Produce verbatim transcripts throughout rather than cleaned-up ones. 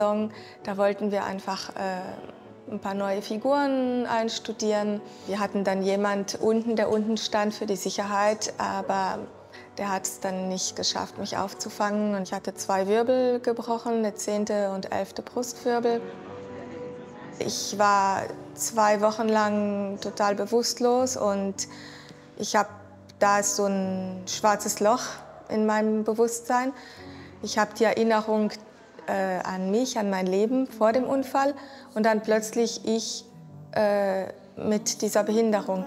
Da wollten wir einfach äh, ein paar neue Figuren einstudieren. Wir hatten dann jemand unten, der unten stand für die Sicherheit, aber der hat es dann nicht geschafft, mich aufzufangen. Und ich hatte zwei Wirbel gebrochen, eine zehnte und elfte Brustwirbel. Ich war zwei Wochen lang total bewusstlos und ich habe, da ist so ein schwarzes Loch in meinem Bewusstsein. Ich habe die Erinnerung äh, an mich, an mein Leben vor dem Unfall und dann plötzlich ich äh, mit dieser Behinderung.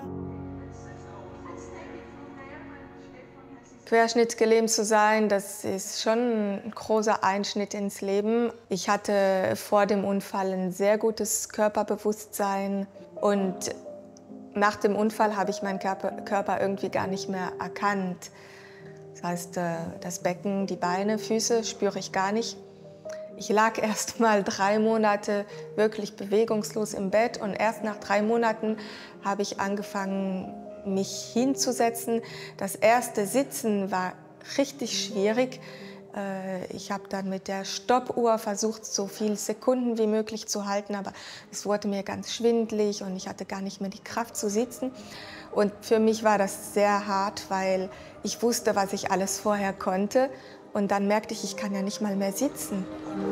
Querschnittsgelähmt zu sein, das ist schon ein großer Einschnitt ins Leben. Ich hatte vor dem Unfall ein sehr gutes Körperbewusstsein und nach dem Unfall habe ich meinen Körper, Körper irgendwie gar nicht mehr erkannt. Das heißt, das Becken, die Beine, Füße spüre ich gar nicht. Ich lag erst mal drei Monate wirklich bewegungslos im Bett und erst nach drei Monaten habe ich angefangen, mich hinzusetzen. Das erste Sitzen war richtig schwierig. Ich habe dann mit der Stoppuhr versucht, so viele Sekunden wie möglich zu halten, aber es wurde mir ganz schwindelig und ich hatte gar nicht mehr die Kraft zu sitzen. Und für mich war das sehr hart, weil ich wusste, was ich alles vorher konnte. Und dann merkte ich, ich kann ja nicht mal mehr sitzen.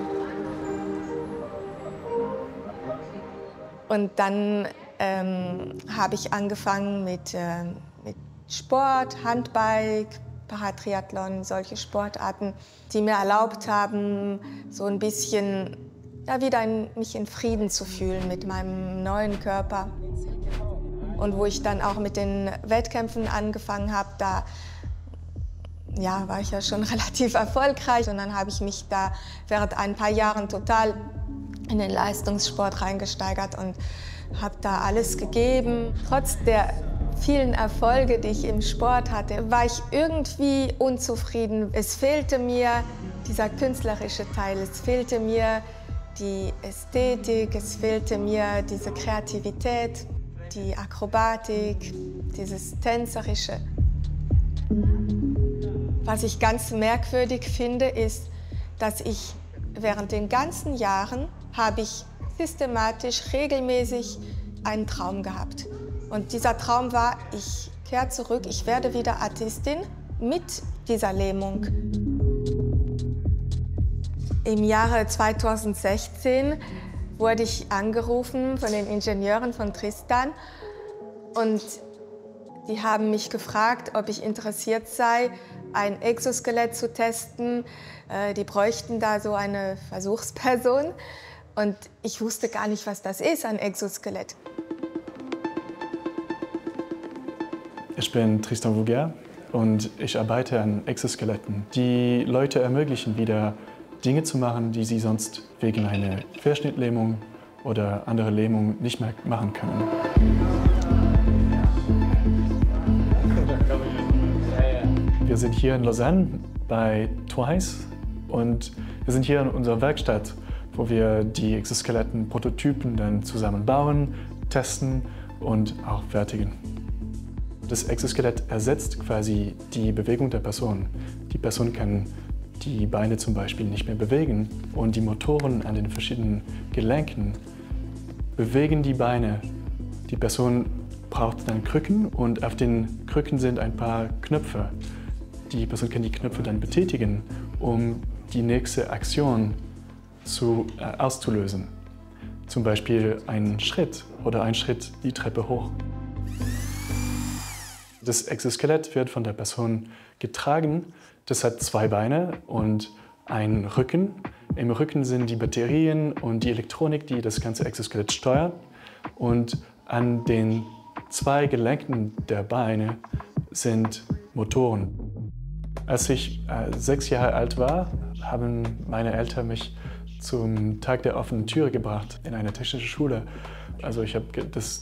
Und dann ähm, habe ich angefangen mit, äh, mit Sport, Handbike, Paratriathlon, solche Sportarten, die mir erlaubt haben, so ein bisschen ja, wieder in, mich in Frieden zu fühlen mit meinem neuen Körper. Und wo ich dann auch mit den Wettkämpfen angefangen habe, da ja, war ich ja schon relativ erfolgreich. Und dann habe ich mich da während ein paar Jahren total in den Leistungssport reingesteigert und habe da alles gegeben. Trotz der vielen Erfolge, die ich im Sport hatte, war ich irgendwie unzufrieden. Es fehlte mir dieser künstlerische Teil, es fehlte mir die Ästhetik, es fehlte mir diese Kreativität, die Akrobatik, dieses Tänzerische. Was ich ganz merkwürdig finde, ist, dass ich während den ganzen Jahren habe ich systematisch, regelmäßig einen Traum gehabt. Und dieser Traum war, ich kehre zurück, ich werde wieder Artistin mit dieser Lähmung. Im Jahre zweitausendsechzehn wurde ich angerufen von den Ingenieuren von Tristan und die haben mich gefragt, ob ich interessiert sei, ein Exoskelett zu testen. Die bräuchten da so eine Versuchsperson. Und ich wusste gar nicht, was das ist, ein Exoskelett. Ich bin Tristan Vogel und ich arbeite an Exoskeletten, die Leute ermöglichen, wieder Dinge zu machen, die sie sonst wegen einer Querschnittlähmung oder anderer Lähmung nicht mehr machen können. Wir sind hier in Lausanne bei Twice und wir sind hier in unserer Werkstatt, wo wir die Exoskeletten-Prototypen dann zusammen bauen, testen und auch fertigen. Das Exoskelett ersetzt quasi die Bewegung der Person. Die Person kann die Beine zum Beispiel nicht mehr bewegen und die Motoren an den verschiedenen Gelenken bewegen die Beine. Die Person braucht dann Krücken und auf den Krücken sind ein paar Knöpfe. Die Person kann die Knöpfe dann betätigen, um die nächste Aktion zu, äh, auszulösen. Zum Beispiel einen Schritt oder einen Schritt die Treppe hoch. Das Exoskelett wird von der Person getragen. Das hat zwei Beine und einen Rücken. Im Rücken sind die Batterien und die Elektronik, die das ganze Exoskelett steuert. Und an den zwei Gelenken der Beine sind Motoren. Als ich äh, sechs Jahre alt war, haben meine Eltern mich zum Tag der offenen Türe gebracht in eine technische Schule. Also ich habe das